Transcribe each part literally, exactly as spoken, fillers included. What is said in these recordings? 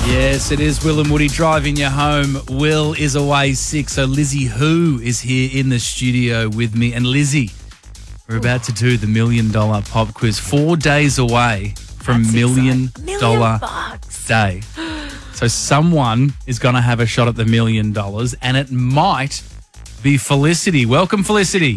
Yes, it is Will and Woody driving you home. Will is away sick, so Lizzie Who is here in the studio with me. And Lizzie, we're about to do the Million Dollar Pop Quiz. Four days away from That's Million exciting. Dollar bucks. Day. So someone is going to have a shot at the million dollars, and it might be Felicity. Welcome, Felicity.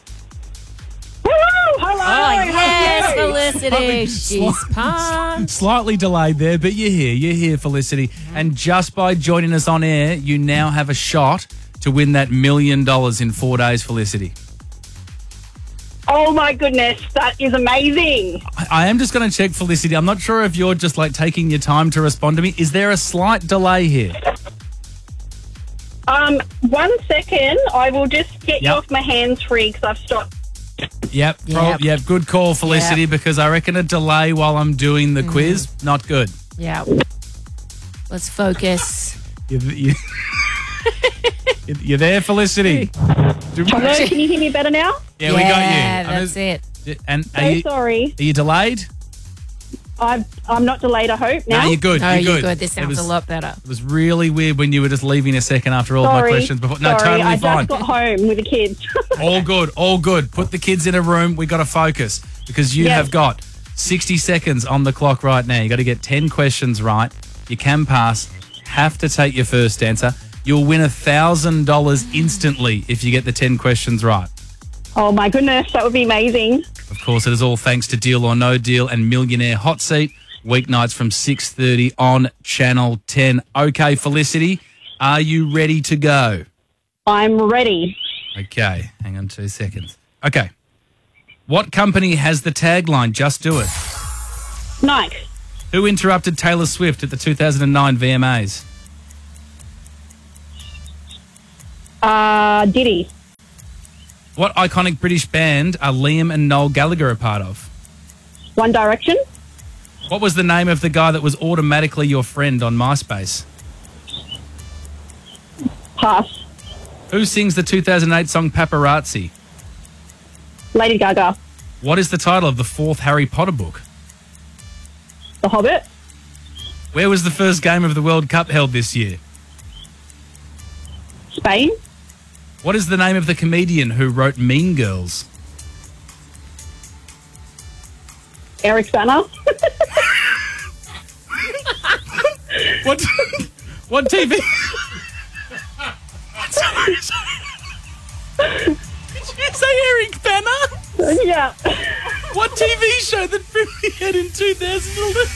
Oh, yes, Felicity. She's Sli- pumped. Slightly delayed there, but you're here. You're here, Felicity. And just by joining us on air, you now have a shot to win that million dollars in four days, Felicity. Oh, my goodness. That is amazing. I, I am just going to check, Felicity. I'm not sure if you're just like taking your time to respond to me. Is there a slight delay here? Um, one second. I will just get you Yep. off my hands free because I've stopped. Yep. Pro- Yep. yep. Good call, Felicity, Yep. because I reckon a delay while I'm doing the quiz, not good. Yeah. Let's focus. You, you, you're there, Felicity? Do- Hello, can you hear me better now? Yeah, we got you. Yeah, I'm that's just- it. And So are you, sorry. are you delayed? I've, I'm not delayed, I hope, now. No, you're good. Oh, you're you're good. good. This It sounds was- a lot better. It was really weird when you were just leaving a second after all of sorry. my questions before. No, sorry, totally I fine. just got home with the kids. All good, all good. Put the kids in a room. We got to focus because you Yes. have got sixty seconds on the clock right now. You got to get ten questions right. You can pass. Have to take your first answer. You'll win a thousand dollars instantly if you get the ten questions right. Oh, my goodness. That would be amazing. Of course, it is all thanks to Deal or No Deal and Millionaire Hot Seat. Weeknights from six thirty on Channel ten. Okay, Felicity, are you ready to go? I'm ready. Okay, hang on two seconds. Okay. What company has the tagline, Just Do It? Nike. Who interrupted Taylor Swift at the two thousand nine V M As? Uh, Diddy. What iconic British band are Liam and Noel Gallagher a part of? One Direction. What was the name of the guy that was automatically your friend on MySpace? Pass. Who sings the two thousand eight song Paparazzi? Lady Gaga. What is the title of the fourth Harry Potter book? The Hobbit. Where was the first game of the World Cup held this year? Spain. What is the name of the comedian who wrote Mean Girls? Eric Banner. What? What T V? Did you say Eric Banner? Yeah. What T V show that premiered in two thousand eleven?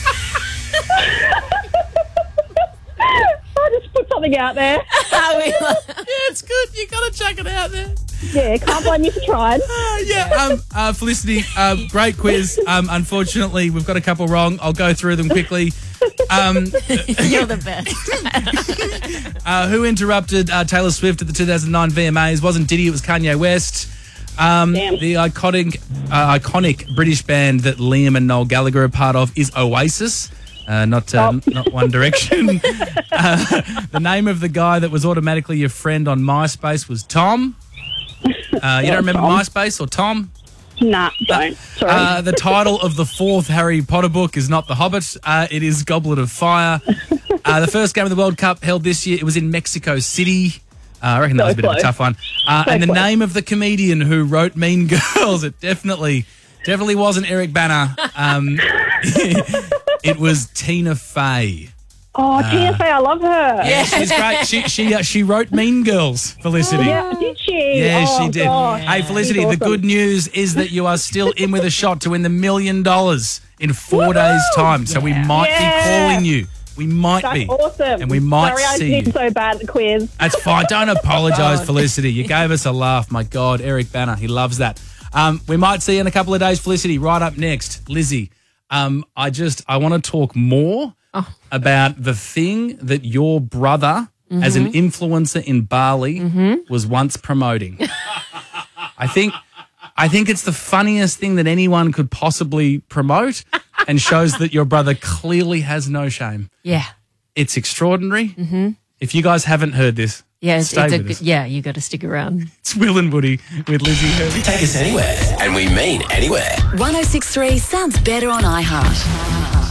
I just put something out there. Yeah, it's good. You got to chuck it out there. Yeah, can't blame you for trying. Uh, yeah, um, uh, Felicity, uh, great quiz. Um, unfortunately, we've got a couple wrong. I'll go through them quickly. Um, You're the best. uh, who interrupted uh, Taylor Swift at the two thousand nine V M As? Wasn't Diddy, it was Kanye West. Um, Damn. the iconic, uh, iconic British band that Liam and Noel Gallagher are part of is Oasis. Uh, not uh, Oh. not One Direction. uh, the name of the guy that was automatically your friend on MySpace was Tom. Uh, you don't remember Tom. MySpace or Tom? Nah, don't. Sorry. Uh, the title of the fourth Harry Potter book is not The Hobbit. Uh, it is Goblet of Fire. Uh, the first game of the World Cup held this year, it was in Mexico City. Uh, I reckon that was a So bit of a close. tough one. Uh, So and the close. name of the comedian who wrote Mean Girls, it definitely, definitely wasn't Eric Banner. Um, it was Tina Fey. oh, T S A, I love her. Yeah, she's great. She she uh, she wrote Mean Girls, Felicity. Yeah, did she? Yeah, oh, she did. gosh. Hey, Felicity, She's the awesome. good news is that you are still in with a shot to win the million dollars in four days' time. So we Yeah. might Yeah. be calling you. We might That's be. awesome. And we might Sorry, I see did you. so bad at the quiz. That's fine. Don't apologise, Oh. Felicity. You gave us a laugh. My God, Eric Banner, he loves that. Um, we might see you in a couple of days, Felicity. Right up next, Lizzie. Um, I just, I want to talk more Oh. about the thing that your brother, as an Mm-hmm. influencer in Bali, was once promoting. I think, I think it's the funniest thing that anyone could possibly promote, and shows that your brother clearly has no shame. Yeah. It's extraordinary. Mm-hmm. If you guys haven't heard this, Yeah, it's, stay it's a with good, us. yeah, you got to stick around. It's Will and Woody with Lizzie Hurley. Take us anywhere, and we mean anywhere. one oh six point three sounds better on iHeart.